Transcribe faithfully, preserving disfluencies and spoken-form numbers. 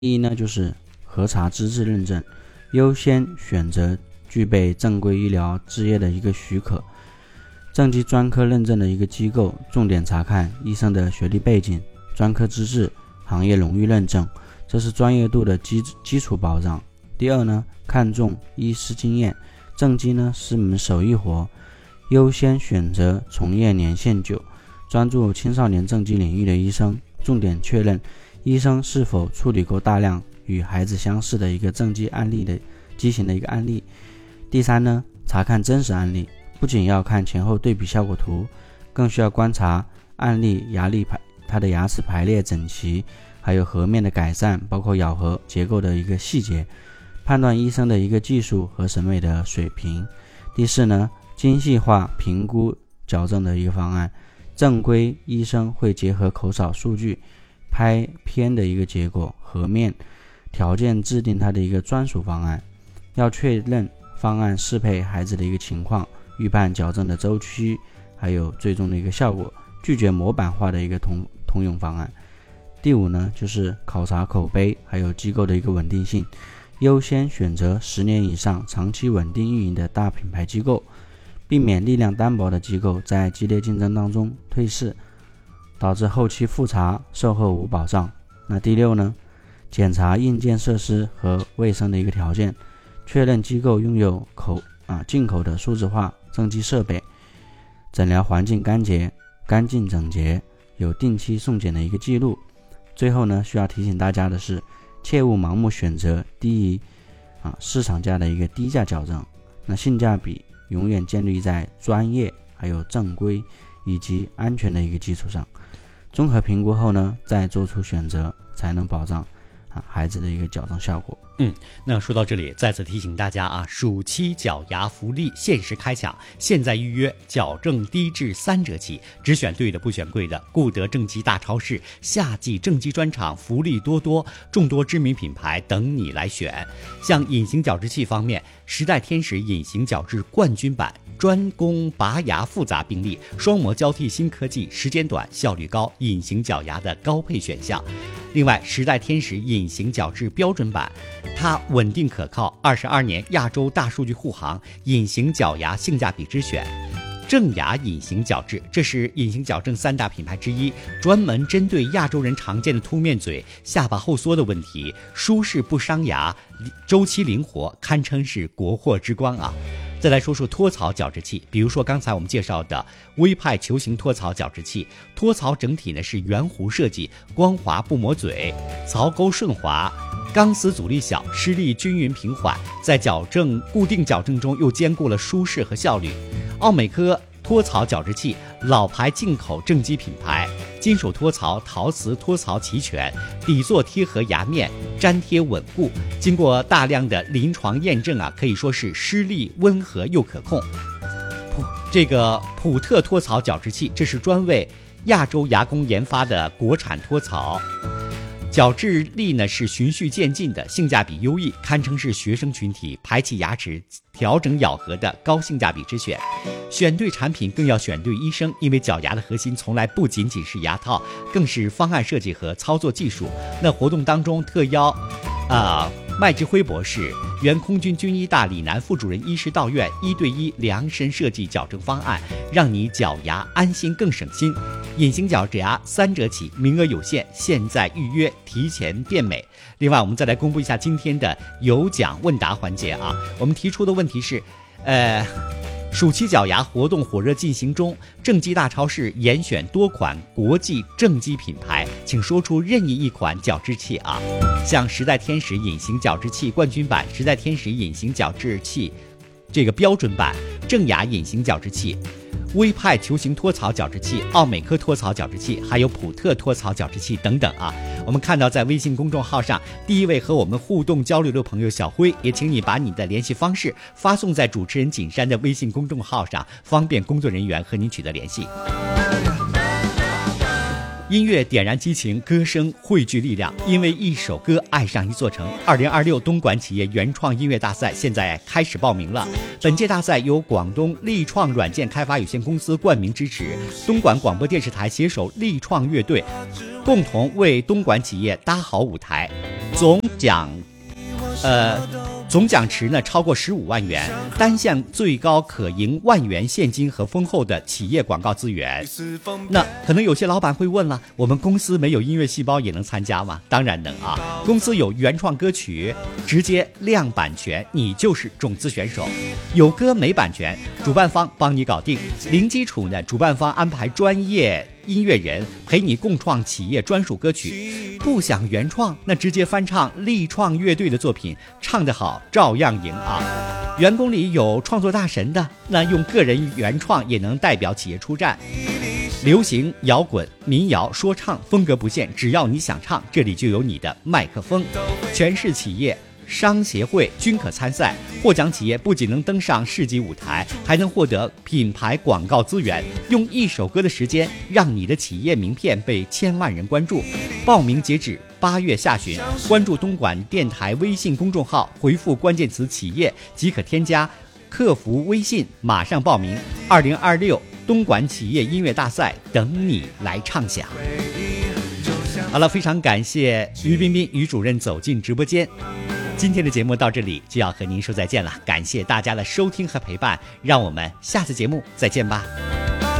第一呢，就是核查资质认证，优先选择具备正规医疗执业的一个许可、正畸专科认证的一个机构，重点查看医生的学历背景、专科资质、行业荣誉认证，这是专业度的基基础保障。第二呢，看重医师经验，正畸呢是门手艺活，优先选择从业年限久、专注青少年正畸领域的医生，重点确认医生是否处理过大量与孩子相似的一个正畸案例的畸形的一个案例。第三呢，查看真实案例，不仅要看前后对比效果图，更需要观察案例牙力排它的牙齿排列整齐，还有颌面的改善，包括咬合结构的一个细节，判断医生的一个技术和审美的水平。第四呢，精细化评估矫正的一个方案，正规医生会结合口扫数据、拍片的一个结果、颌面条件制定它的一个专属方案，要确认方案适配孩子的一个情况，预判矫正的周期，还有最终的一个效果，拒绝模板化的一个通通用方案。第五呢，就是考察口碑还有机构的一个稳定性，优先选择十年以上长期稳定运营的大品牌机构，避免力量单薄的机构在激烈竞争当中退市，导致后期复查售后无保障。那第六呢，检查硬件设施和卫生的一个条件，确认机构拥有口啊进口的数字化正畸设备，诊疗环境干洁、干净整洁，有定期送检的一个记录。最后呢，需要提醒大家的是，切勿盲目选择低于啊市场价的一个低价矫正，那性价比永远建立在专业、还有正规以及安全的一个基础上。综合评估后呢，再做出选择，才能保障啊孩子的一个矫正效果。 嗯，那说到这里，再次提醒大家啊，暑期矫牙福利限时开抢，现在预约矫正低至三折起，只选对的不选贵的。顾德正畸大超市夏季正畸专场福利多多，众多知名品牌等你来选。像隐形矫治器方面，时代天使隐形矫治冠军版，专攻拔牙复杂病例，双模交替新科技，时间短效率高，隐形矫牙的高配选项。另外，时代天使隐形矫治标准版，它稳定可靠，二十二年亚洲大数据护航，隐形矫牙性价比之选。正牙隐形矫治，这是隐形矫正三大品牌之一，专门针对亚洲人常见的凸面嘴、下巴后缩的问题，舒适不伤牙，周期灵活，堪称是国货之光啊。再来说说托槽矫治器，比如说刚才我们介绍的微派球形托槽矫治器，托槽整体呢是圆弧设计，光滑不磨嘴，槽沟顺滑，钢丝阻力小，施力均匀平缓，在矫正固定矫正中又兼顾了舒适和效率。奥美科托槽矫治器，老牌进口正畸品牌，金属托槽、陶瓷托槽齐全，底座贴合牙面，粘贴稳固，经过大量的临床验证啊，可以说是施力温和又可控。这个普特托槽矫治器，这是专为亚洲牙工研发的国产托槽，矫治力呢是循序渐进的，性价比优异，堪称是学生群体排起牙齿、调整咬合的高性价比之选。选对产品更要选对医生，因为矫牙的核心从来不仅仅是牙套，更是方案设计和操作技术。那活动当中特邀啊、呃、麦志辉博士、原空军军医大李南副主任医师到院，一对一量身设计矫正方案，让你矫牙安心更省心。隐形矫治牙三折起，名额有限，现在预约提前变美。另外，我们再来公布一下今天的有奖问答环节啊。我们提出的问题是，呃，暑期矫牙活动火热进行中，正畸大超市严选多款国际正畸品牌，请说出任意一款矫治器啊。像时代天使隐形矫治器冠军版、时代天使隐形矫治器这个标准版、正牙隐形矫治器、微派球形托槽矫治器、奥美科托槽矫治器，还有普特托槽矫治器等等啊。我们看到在微信公众号上，第一位和我们互动交流的朋友小辉，也请你把你的联系方式发送在主持人景山的微信公众号上，方便工作人员和您取得联系。音乐点燃激情，歌声汇聚力量，因为一首歌爱上一座城。二零二六东莞企业原创音乐大赛现在开始报名了。本届大赛由广东力创软件开发有限公司冠名支持，东莞广播电视台携手力创乐队，共同为东莞企业搭好舞台。 总奖呃，总奖池呢超过十五万元，单项最高可赢万元现金和丰厚的企业广告资源。那可能有些老板会问了，我们公司没有音乐细胞也能参加吗？当然能啊！公司有原创歌曲，直接亮版权，你就是种子选手。有歌没版权，主办方帮你搞定。零基础呢，主办方安排专业音乐人陪你共创企业专属歌曲。不想原创，那直接翻唱力创乐队的作品，唱得好照样赢啊！员工里有创作大神的，那用个人原创也能代表企业出战。流行、摇滚、民谣、说唱风格不限，只要你想唱，这里就有你的麦克风。全市企业商协会均可参赛，获奖企业不仅能登上市级舞台，还能获得品牌广告资源。用一首歌的时间，让你的企业名片被千万人关注。报名截止八月下旬，关注东莞电台微信公众号，回复关键词企业即可添加客服微信，马上报名。二零二六东莞企业音乐大赛等你来畅想。好了，非常感谢于彬彬于主任走进直播间。今天的节目到这里就要和您说再见了，感谢大家的收听和陪伴，让我们下次节目再见吧。